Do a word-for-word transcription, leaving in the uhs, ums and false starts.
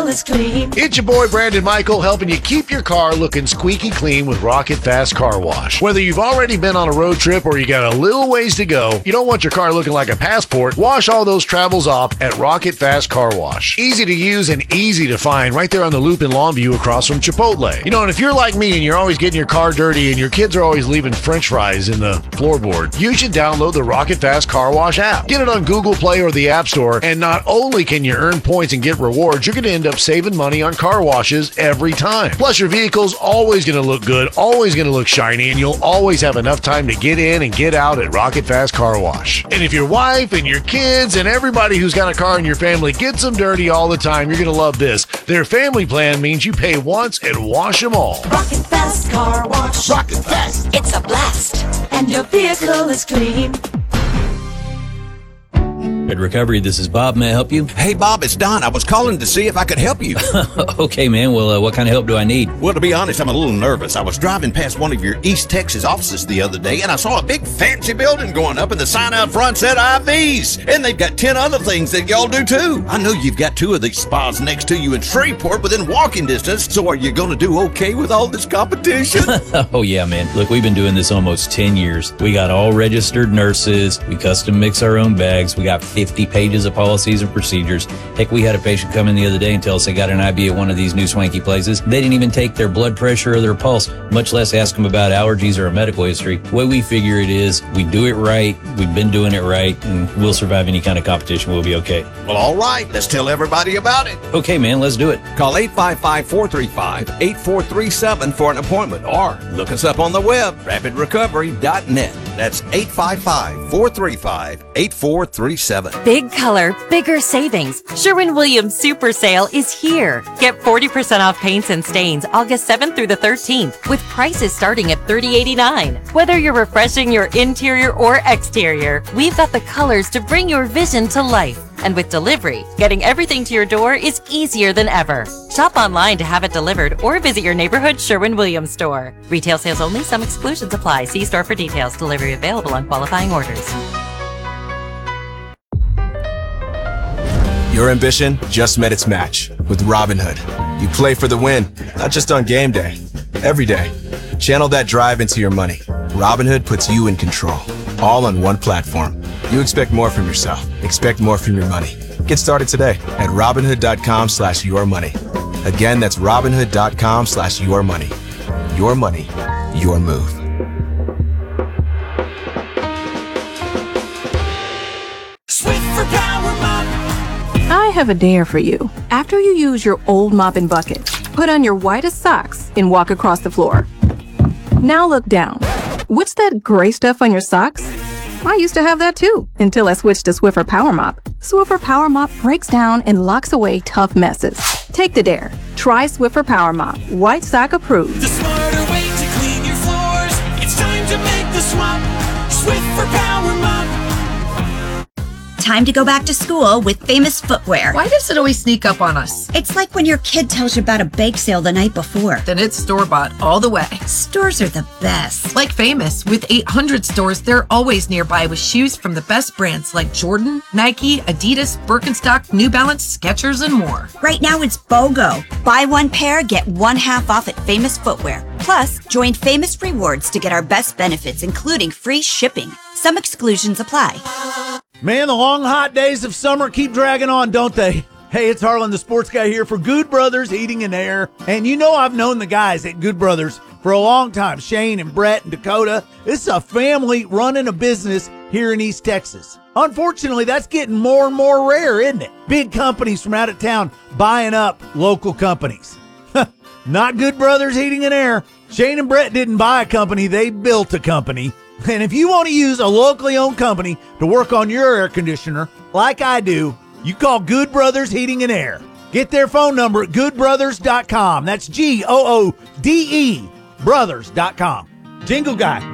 vehicle is clean. It's your boy Brandon Michael helping you keep your car looking squeaky clean with Rocket Fast Car Wash. Whether you've already been on a road trip or you got a little ways to go, you don't want your car looking like a passport, wash all those travels off at Rocket Fast Car Wash. Easy to use and easy to find right there on the loop in Longview across from Chipotle. You know, and if you're like me and you're always getting your car dirty and your kids are always leaving french fries in the floorboard, you should download the Rocket Fast Car Wash app. Get it on Google Play or the App Store, and not only can you earn points and get rewards, you're going to end up saving money on car washes every time. Plus, your vehicle's always going to look good, always going to look shiny, and you'll always have enough time to get in and get out at Rocket Fast Car Wash. And if your wife and your kids and everybody who's got a car in your family gets them dirty all the time, you're going to love this. Their family plan means you pay once and wash them all. Rocket Fast Car Wash. Rocket Fast. It's a blast. And your vehicle is clean. At Recovery, this is Bob. May I help you? Hey, Bob, it's Don. I was calling to see if I could help you. Okay, man. Well, uh, what kind of help do I need? Well, to be honest, I'm a little nervous. I was driving past one of your East Texas offices the other day, and I saw a big fancy building going up, and the sign out front said I Vs. And they've got ten other things that y'all do, too. I know you've got two of these spas next to you in Shreveport within walking distance, so are you going to do okay with all this competition? Oh, yeah, man. Look, we've been doing this almost ten years. We got all registered nurses. We custom mix our own bags. We got fifty pages of policies and procedures. Heck, we had a patient come in the other day and tell us they got an I V at one of these new swanky places. They didn't even take their blood pressure or their pulse, much less ask them about allergies or a medical history. The way we figure it is, we do it right, we've been doing it right, and we'll survive any kind of competition. We'll be okay. Well, all right. Let's tell everybody about it. Okay, man, let's do it. Call eight five five, four three five, eight four three seven for an appointment, or look us up on the web, rapid recovery dot net. That's eight five five, four three five, eight four three seven. Big color, bigger savings. Sherwin-Williams Super Sale is here. Get forty percent off paints and stains August seventh through the thirteenth with prices starting at thirty eighty-nine. Whether you're refreshing your interior or exterior, we've got the colors to bring your vision to life. And with delivery, getting everything to your door is easier than ever. Shop online to have it delivered or visit your neighborhood Sherwin-Williams store. Retail sales only. Some exclusions apply. See store for details. Delivery available on qualifying orders. Your ambition just met its match with Robinhood. You play for the win, not just on game day, every day. Channel that drive into your money. Robinhood puts you in control, all on one platform. You expect more from yourself. Expect more from your money. Get started today at Robinhood.com slash your money. Again, that's Robinhood.com slash your money. Your money, your move. Swiffer Power Mop. I have a dare for you. After you use your old mop and bucket, put on your whitest socks and walk across the floor. Now look down. What's that gray stuff on your socks? I used to have that too, until I switched to Swiffer Power Mop. Swiffer Power Mop breaks down and locks away tough messes. Take the dare. Try Swiffer Power Mop. White sock approved. The smarter way to clean your floors. It's time to make the swap. Swiffer Power Mop. Time to go back to school with Famous Footwear. Why does it always sneak up on us? It's like when your kid tells you about a bake sale the night before. Then it's store-bought all the way. Stores are the best. Like Famous, with eight hundred stores, they're always nearby with shoes from the best brands like Jordan, Nike, Adidas, Birkenstock, New Balance, Skechers, and more. Right now it's BOGO. Buy one pair, get one half off at Famous Footwear. Plus, join Famous Rewards to get our best benefits, including free shipping. Some exclusions apply. Man, the long, hot days of summer keep dragging on, don't they? Hey, it's Harlan, the sports guy here for Good Brothers Heating and Air. And you know I've known the guys at Good Brothers for a long time, Shane and Brett and Dakota. This is a family running a business here in East Texas. Unfortunately, that's getting more and more rare, isn't it? Big companies from out of town buying up local companies. Not Good Brothers Heating and Air. Shane and Brett didn't buy a company, they built a company. And if you want to use a locally owned company to work on your air conditioner, like I do, you call Good Brothers Heating and Air. Get their phone number at good brothers dot com. That's G O O D E brothers dot com. Jingle Guy,